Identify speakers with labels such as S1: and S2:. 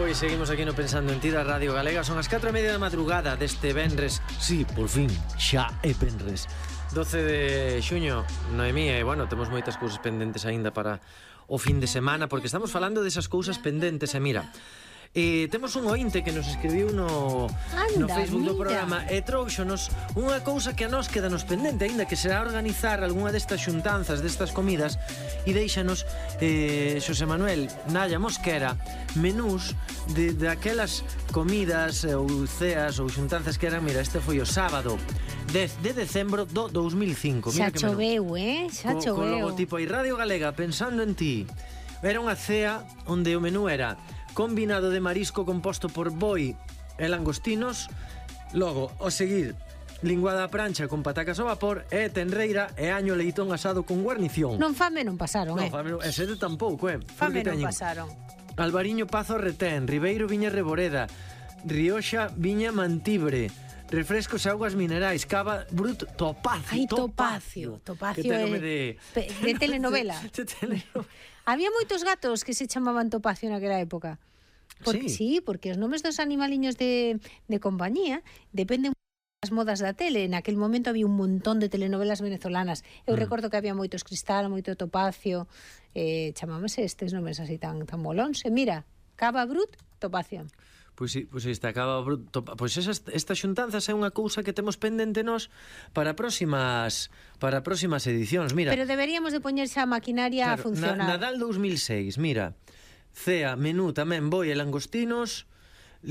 S1: Pois seguimos aquí no Pensando en Ti da Radio Galega. Son as 4:30 da madrugada deste venres. Sí, por fin, xa é venres 12 de xuño, Noemí. E, bueno, temos moitas cousas pendentes aínda para o fin de semana, porque estamos falando desas cousas pendentes. E mira, temos un ointe que nos escribiu no Facebook do programa e trouxonos unha cousa que a nós quedanos pendente, aínda que será organizar algunha destas xuntanzas, destas comidas, e deixanos Xosé Manuel Nalla Mosquera menús de aquelas comidas ou ceas ou xuntanzas que eran, mira, este foi o sábado 10 de decembro do 2005.
S2: Xa choveu, xa choveu.
S1: Co logotipo aí, Radio Galega, Pensando en Ti. Era unha cea onde o menú era combinado de marisco composto por boi e langostinos. Logo, ao seguir, linguada a prancha con patacas ao vapor e tenreira e año leitón asado con guarnición.
S2: Non fame non pasaron,
S1: Non, fame non, e sede tampouco,
S2: Fame non pasaron.
S1: Albariño Pazo Retén, Ribeiro Viña Reboreda, Rioxa Viña Mantibre, refrescos e augas minerais, Cava Brut Topacio.
S2: Ai, Topacio. Topacio
S1: de
S2: telenovela.
S1: De telenovela.
S2: Había moitos gatos que se chamaban Topacio naquela época. Porque, sí, porque os nomes dos animaliños de compañía dependen das modas da tele. En aquel momento había un montón de telenovelas venezolanas. Eu recordo que había moitos Cristal, moito Topacio, chamámase estes nomes así tan molóns. E mira, Cava Brut Topacio.
S1: Pois sí, está acaba pois esta xuntanzas é unha cousa que temos pendente nós para próximas edicións, mira.
S2: Pero deberíamos de poñerse a maquinaria a funcionar.
S1: Nadal 2006, mira. Cea, menú tamén boi e langostinos,